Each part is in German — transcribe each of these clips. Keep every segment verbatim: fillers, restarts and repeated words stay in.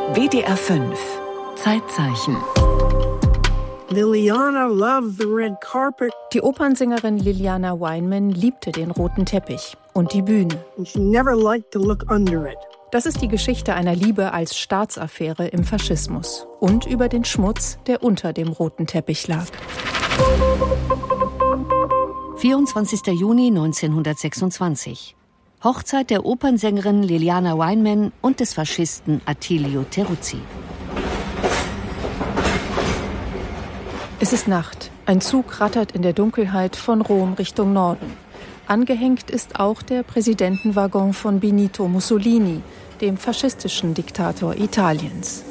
W D R fünf Zeitzeichen. Liliana loved the red carpet. Die Opernsängerin Liliana Weinman liebte den roten Teppich und die Bühne. And she never liked to look under it. Das ist die Geschichte einer Liebe als Staatsaffäre im Faschismus und über den Schmutz, der unter dem roten Teppich lag. vierundzwanzigster Juni neunzehnhundertsechsundzwanzig. Hochzeit der Opernsängerin Liliana Weinman und des Faschisten Attilio Teruzzi. Es ist Nacht. Ein Zug rattert in der Dunkelheit von Rom Richtung Norden. Angehängt ist auch der Präsidentenwaggon von Benito Mussolini, dem faschistischen Diktator Italiens.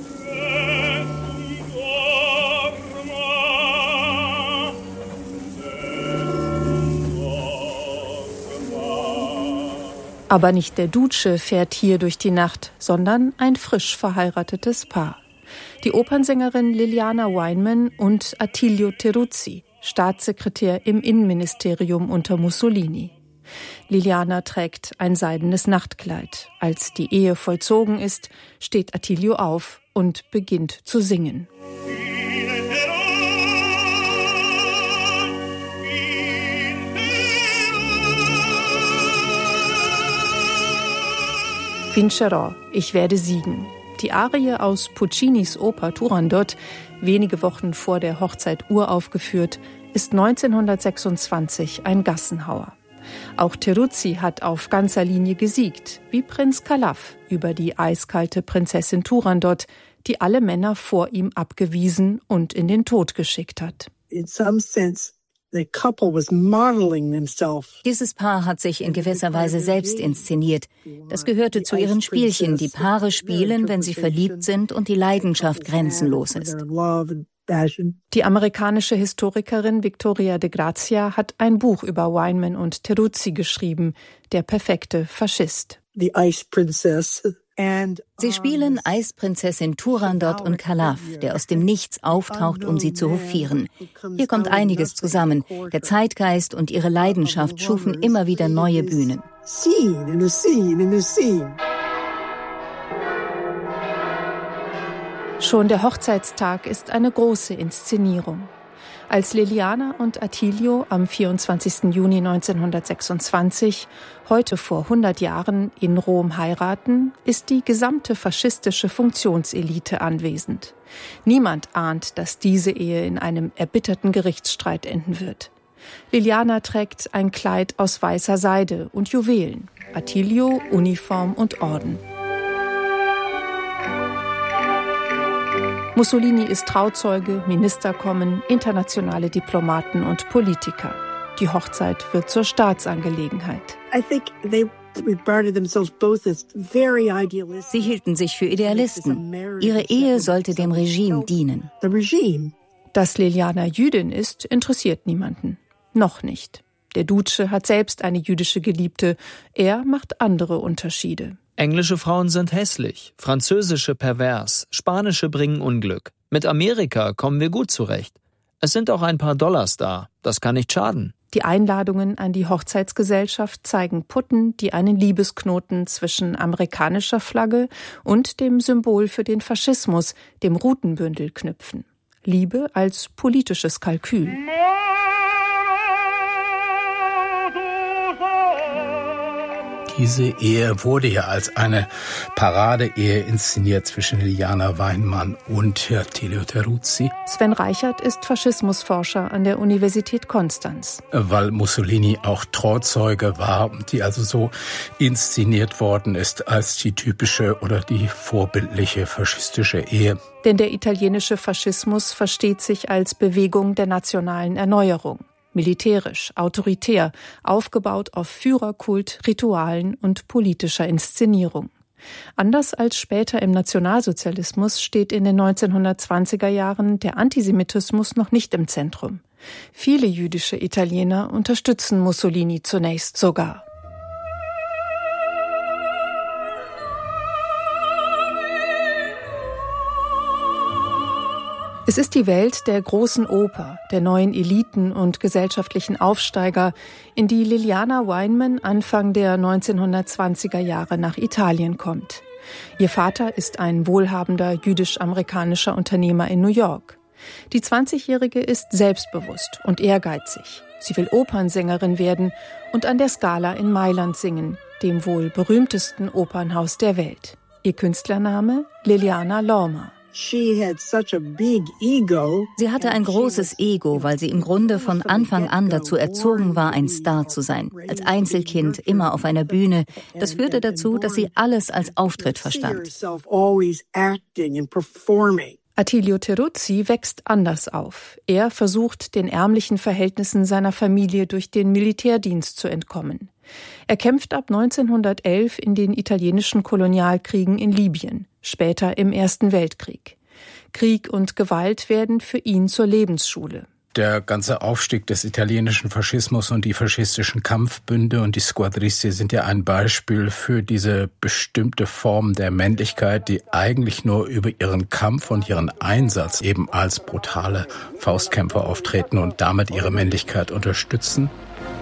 Aber nicht der Duce fährt hier durch die Nacht, sondern ein frisch verheiratetes Paar. Die Opernsängerin Liliana Weinman und Attilio Teruzzi, Staatssekretär im Innenministerium unter Mussolini. Liliana trägt ein seidenes Nachtkleid. Als die Ehe vollzogen ist, steht Attilio auf und beginnt zu singen. Vincerò, ich werde siegen. Die Arie aus Puccinis Oper Turandot, wenige Wochen vor der Hochzeit uraufgeführt, ist neunzehnhundertsechsundzwanzig ein Gassenhauer. Auch Teruzzi hat auf ganzer Linie gesiegt, wie Prinz Calaf über die eiskalte Prinzessin Turandot, die alle Männer vor ihm abgewiesen und in den Tod geschickt hat. In some sense, the couple was modeling themselves. Dieses Paar hat sich in gewisser Weise selbst inszeniert. Das gehörte zu ihren Spielchen, die Paare spielen, wenn sie verliebt sind und die Leidenschaft grenzenlos ist. Die amerikanische Historikerin Victoria de Grazia hat ein Buch über Weinman und Teruzzi geschrieben, Der perfekte Faschist. The Ice Princess. Sie spielen Eisprinzessin Turandot und Calaf, der aus dem Nichts auftaucht, um sie zu hofieren. Hier kommt einiges zusammen. Der Zeitgeist und ihre Leidenschaft schufen immer wieder neue Bühnen. Schon der Hochzeitstag ist eine große Inszenierung. Als Liliana und Attilio am vierundzwanzigsten Juni neunzehnhundertsechsundzwanzig, heute vor hundert Jahren, in Rom heiraten, ist die gesamte faschistische Funktionselite anwesend. Niemand ahnt, dass diese Ehe in einem erbitterten Gerichtsstreit enden wird. Liliana trägt ein Kleid aus weißer Seide und Juwelen, Attilio Uniform und Orden. Mussolini ist Trauzeuge, Minister kommen, internationale Diplomaten und Politiker. Die Hochzeit wird zur Staatsangelegenheit. I think they regarded themselves both as very idealistic. Sie hielten sich für Idealisten. Ihre Ehe sollte dem Regime dienen. The regime. Dass Liliana Jüdin ist, interessiert niemanden. Noch nicht. Der Duce hat selbst eine jüdische Geliebte. Er macht andere Unterschiede. Englische Frauen sind hässlich, französische pervers, spanische bringen Unglück. Mit Amerika kommen wir gut zurecht. Es sind auch ein paar Dollars da, das kann nicht schaden. Die Einladungen an die Hochzeitsgesellschaft zeigen Putten, die einen Liebesknoten zwischen amerikanischer Flagge und dem Symbol für den Faschismus, dem Rutenbündel, knüpfen. Liebe als politisches Kalkül. Diese Ehe wurde ja als eine Paradeehe inszeniert zwischen Liliana Weinman und Attilio Teruzzi. Sven Reichert ist Faschismusforscher an der Universität Konstanz. Weil Mussolini auch Trauzeuge war, die also so inszeniert worden ist als die typische oder die vorbildliche faschistische Ehe. Denn der italienische Faschismus versteht sich als Bewegung der nationalen Erneuerung. Militärisch, autoritär, aufgebaut auf Führerkult, Ritualen und politischer Inszenierung. Anders als später im Nationalsozialismus steht in den neunzehnhundertzwanziger Jahren der Antisemitismus noch nicht im Zentrum. Viele jüdische Italiener unterstützen Mussolini zunächst sogar. Es ist die Welt der großen Oper, der neuen Eliten und gesellschaftlichen Aufsteiger, in die Liliana Weinman Anfang der neunzehnhundertzwanziger Jahre nach Italien kommt. Ihr Vater ist ein wohlhabender jüdisch-amerikanischer Unternehmer in New York. Die zwanzigjährige ist selbstbewusst und ehrgeizig. Sie will Opernsängerin werden und an der Scala in Mailand singen, dem wohl berühmtesten Opernhaus der Welt. Ihr Künstlername Liliana Lorma. Sie hatte ein großes Ego, weil sie im Grunde von Anfang an dazu erzogen war, ein Star zu sein. Als Einzelkind, immer auf einer Bühne. Das führte dazu, dass sie alles als Auftritt verstand. Attilio Teruzzi wächst anders auf. Er versucht, den ärmlichen Verhältnissen seiner Familie durch den Militärdienst zu entkommen. Er kämpft ab neunzehnhundertelf in den italienischen Kolonialkriegen in Libyen, später im Ersten Weltkrieg. Krieg und Gewalt werden für ihn zur Lebensschule. Der ganze Aufstieg des italienischen Faschismus und die faschistischen Kampfbünde und die Squadristi sind ja ein Beispiel für diese bestimmte Form der Männlichkeit, die eigentlich nur über ihren Kampf und ihren Einsatz eben als brutale Faustkämpfer auftreten und damit ihre Männlichkeit unterstützen.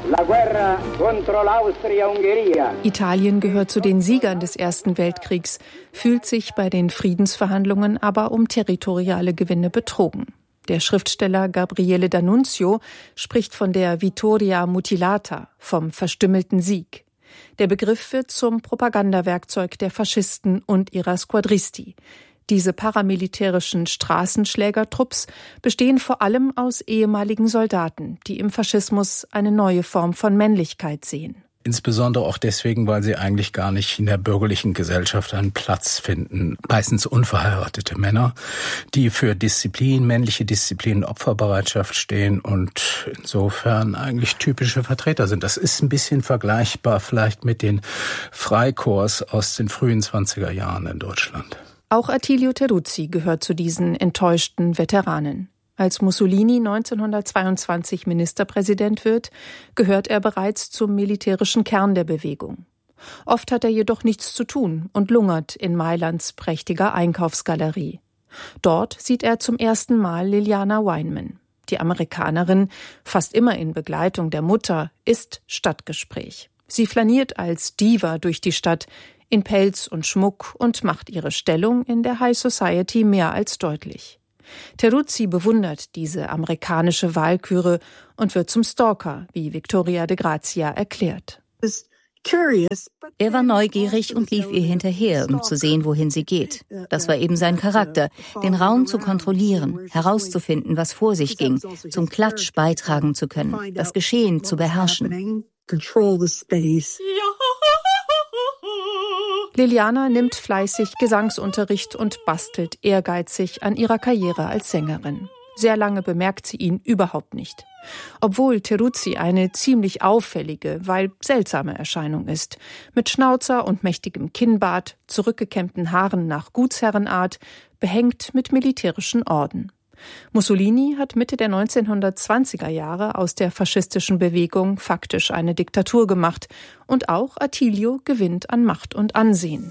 Italien gehört zu den Siegern des Ersten Weltkriegs, fühlt sich bei den Friedensverhandlungen aber um territoriale Gewinne betrogen. Der Schriftsteller Gabriele D'Annunzio spricht von der Vittoria mutilata, vom verstümmelten Sieg. Der Begriff wird zum Propagandawerkzeug der Faschisten und ihrer Squadristi. Diese paramilitärischen Straßenschlägertrupps bestehen vor allem aus ehemaligen Soldaten, die im Faschismus eine neue Form von Männlichkeit sehen. Insbesondere auch deswegen, weil sie eigentlich gar nicht in der bürgerlichen Gesellschaft einen Platz finden. Meistens unverheiratete Männer, die für Disziplin, männliche Disziplin, Opferbereitschaft stehen und insofern eigentlich typische Vertreter sind. Das ist ein bisschen vergleichbar vielleicht mit den Freikorps aus den frühen zwanziger Jahren in Deutschland. Auch Attilio Teruzzi gehört zu diesen enttäuschten Veteranen. Als Mussolini neunzehnhundertzweiundzwanzig Ministerpräsident wird, gehört er bereits zum militärischen Kern der Bewegung. Oft hat er jedoch nichts zu tun und lungert in Mailands prächtiger Einkaufsgalerie. Dort sieht er zum ersten Mal Liliana Weinman. Die Amerikanerin, fast immer in Begleitung der Mutter, ist Stadtgespräch. Sie flaniert als Diva durch die Stadt, in Pelz und Schmuck und macht ihre Stellung in der High Society mehr als deutlich. Teruzzi bewundert diese amerikanische Walküre und wird zum Stalker, wie Victoria de Grazia erklärt. Er war neugierig und lief ihr hinterher, um zu sehen, wohin sie geht. Das war eben sein Charakter, den Raum zu kontrollieren, herauszufinden, was vor sich ging, zum Klatsch beitragen zu können, das Geschehen zu beherrschen. Liliana nimmt fleißig Gesangsunterricht und bastelt ehrgeizig an ihrer Karriere als Sängerin. Sehr lange bemerkt sie ihn überhaupt nicht. Obwohl Teruzzi eine ziemlich auffällige, weil seltsame Erscheinung ist. Mit Schnauzer und mächtigem Kinnbart, zurückgekämmten Haaren nach Gutsherrenart, behängt mit militärischen Orden. Mussolini hat Mitte der neunzehnhundertzwanziger Jahre aus der faschistischen Bewegung faktisch eine Diktatur gemacht und auch Attilio gewinnt an Macht und Ansehen.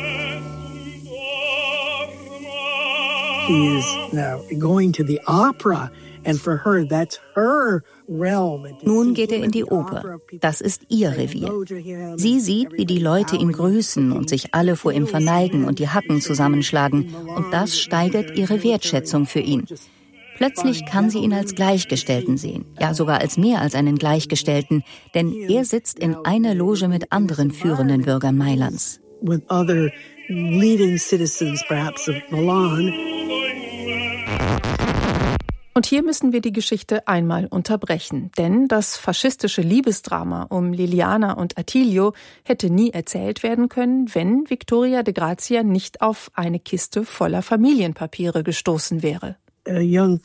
He is now going to the opera. Nun geht er in die Oper. Das ist ihr Revier. Sie sieht, wie die Leute ihn grüßen und sich alle vor ihm verneigen und die Hacken zusammenschlagen. Und das steigert ihre Wertschätzung für ihn. Plötzlich kann sie ihn als Gleichgestellten sehen. Ja, sogar als mehr als einen Gleichgestellten. Denn er sitzt in einer Loge mit anderen führenden Bürgern Mailands. Und hier müssen wir die Geschichte einmal unterbrechen, denn das faschistische Liebesdrama um Liliana und Attilio hätte nie erzählt werden können, wenn Victoria de Grazia nicht auf eine Kiste voller Familienpapiere gestoßen wäre. Eine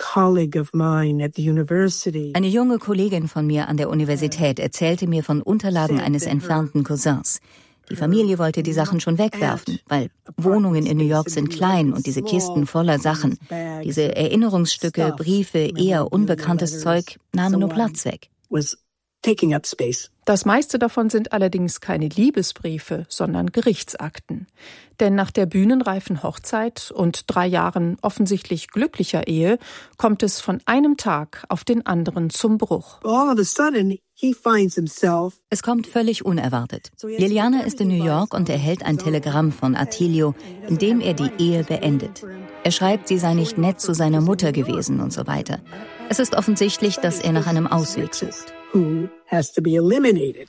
junge Kollegin von mir an der Universität erzählte mir von Unterlagen eines entfernten Cousins. Die Familie wollte die Sachen schon wegwerfen, weil Wohnungen in New York sind klein und diese Kisten voller Sachen. Diese Erinnerungsstücke, Briefe, eher unbekanntes Zeug nahmen nur Platz weg. taking up space. Das meiste davon sind allerdings keine Liebesbriefe, sondern Gerichtsakten. Denn nach der bühnenreifen Hochzeit und drei Jahren offensichtlich glücklicher Ehe kommt es von einem Tag auf den anderen zum Bruch. All of a sudden, he finds himself. Es kommt völlig unerwartet. Liliana ist in New York und erhält ein Telegramm von Attilio, in dem er die Ehe beendet. Er schreibt, sie sei nicht nett zu seiner Mutter gewesen und so weiter. Es ist offensichtlich, dass er nach einem Ausweg sucht. Who has to be eliminated.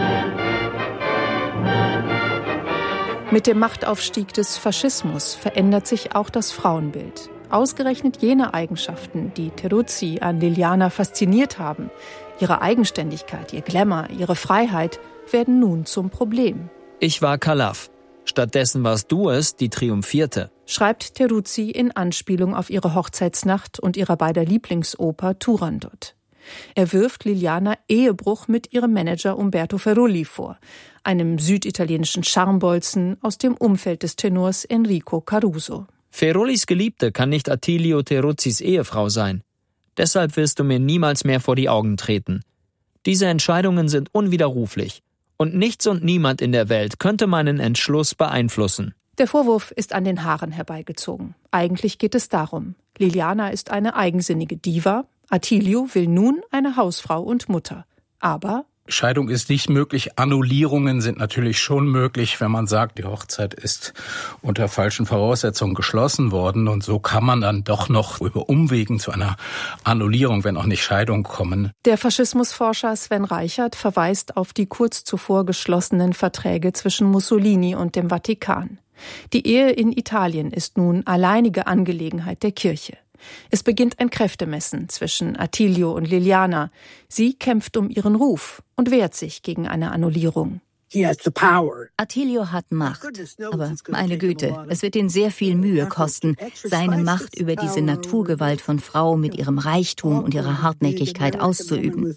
Mit dem Machtaufstieg des Faschismus verändert sich auch das Frauenbild. Ausgerechnet jene Eigenschaften, die Teruzzi an Liliana fasziniert haben, ihre Eigenständigkeit, ihr Glamour, ihre Freiheit, werden nun zum Problem. Ich war Calaf. Stattdessen warst du es, die triumphierte, schreibt Teruzzi in Anspielung auf ihre Hochzeitsnacht und ihrer beider Lieblingsoper Turandot. Er wirft Liliana Ehebruch mit ihrem Manager Umberto Ferrulli vor, einem süditalienischen Charmebolzen aus dem Umfeld des Tenors Enrico Caruso. Ferrullis Geliebte kann nicht Attilio Teruzzis Ehefrau sein. Deshalb wirst du mir niemals mehr vor die Augen treten. Diese Entscheidungen sind unwiderruflich. Und nichts und niemand in der Welt könnte meinen Entschluss beeinflussen. Der Vorwurf ist an den Haaren herbeigezogen. Eigentlich geht es darum: Liliana ist eine eigensinnige Diva, Attilio will nun eine Hausfrau und Mutter. Aber Scheidung ist nicht möglich. Annullierungen sind natürlich schon möglich, wenn man sagt, die Hochzeit ist unter falschen Voraussetzungen geschlossen worden. Und so kann man dann doch noch über Umwegen zu einer Annullierung, wenn auch nicht Scheidung, kommen. Der Faschismusforscher Sven Reichert verweist auf die kurz zuvor geschlossenen Verträge zwischen Mussolini und dem Vatikan. Die Ehe in Italien ist nun alleinige Angelegenheit der Kirche. Es beginnt ein Kräftemessen zwischen Attilio und Liliana. Sie kämpft um ihren Ruf und wehrt sich gegen eine Annullierung. He has the power. Attilio hat Macht. Aber meine Güte, es wird ihn sehr viel Mühe kosten, seine Macht über diese Naturgewalt von Frau mit ihrem Reichtum und ihrer Hartnäckigkeit auszuüben.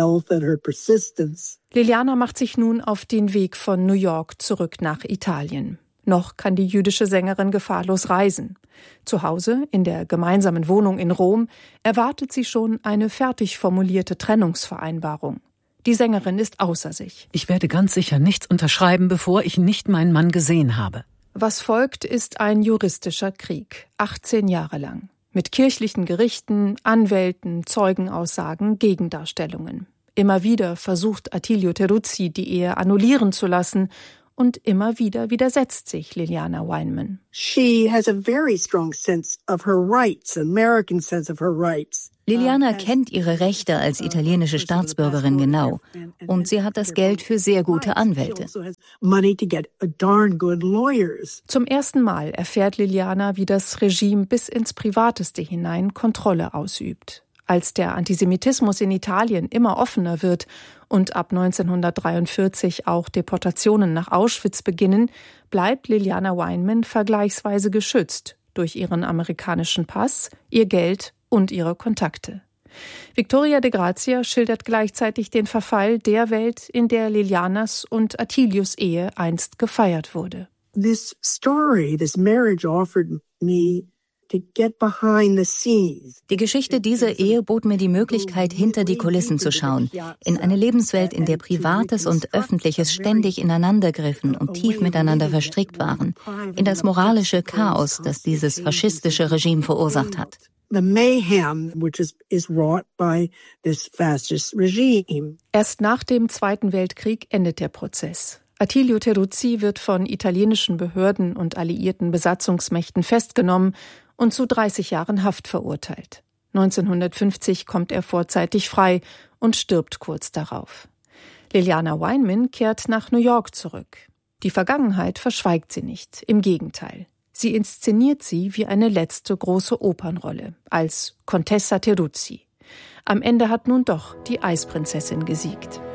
Liliana macht sich nun auf den Weg von New York zurück nach Italien. Noch kann die jüdische Sängerin gefahrlos reisen. Zu Hause, in der gemeinsamen Wohnung in Rom, erwartet sie schon eine fertig formulierte Trennungsvereinbarung. Die Sängerin ist außer sich. Ich werde ganz sicher nichts unterschreiben, bevor ich nicht meinen Mann gesehen habe. Was folgt, ist ein juristischer Krieg, achtzehn Jahre lang. Mit kirchlichen Gerichten, Anwälten, Zeugenaussagen, Gegendarstellungen. Immer wieder versucht Attilio Teruzzi, die Ehe annullieren zu lassen. Und immer wieder widersetzt sich Liliana Weinman. She has a very strong sense of her rights, American sense of her rights. Liliana kennt ihre Rechte als italienische Staatsbürgerin genau. Und sie hat das Geld für sehr gute Anwälte. Zum ersten Mal erfährt Liliana, wie das Regime bis ins Privateste hinein Kontrolle ausübt. Als der Antisemitismus in Italien immer offener wird und ab neunzehnhundertdreiundvierzig auch Deportationen nach Auschwitz beginnen, bleibt Liliana Weinman vergleichsweise geschützt durch ihren amerikanischen Pass, ihr Geld und ihre Kontakte. Victoria de Grazia schildert gleichzeitig den Verfall der Welt, in der Lilianas und Attilios Ehe einst gefeiert wurde. This story, this marriage offered me to get behind the scenes. Die Geschichte dieser Ehe bot mir die Möglichkeit, hinter die Kulissen zu schauen, in eine Lebenswelt, in der Privates und Öffentliches ständig ineinandergriffen und tief miteinander verstrickt waren, in das moralische Chaos, das dieses faschistische Regime verursacht hat. The mayhem which is, is wrought by this fascist regime. Erst nach dem Zweiten Weltkrieg endet der Prozess. Attilio Teruzzi wird von italienischen Behörden und alliierten Besatzungsmächten festgenommen und zu dreißig Jahren Haft verurteilt. neunzehnhundertfünfzig kommt er vorzeitig frei und stirbt kurz darauf. Liliana Weinman kehrt nach New York zurück. Die Vergangenheit verschweigt sie nicht, im Gegenteil. Sie inszeniert sie wie eine letzte große Opernrolle, als Contessa Teruzzi. Am Ende hat nun doch die Eisprinzessin gesiegt.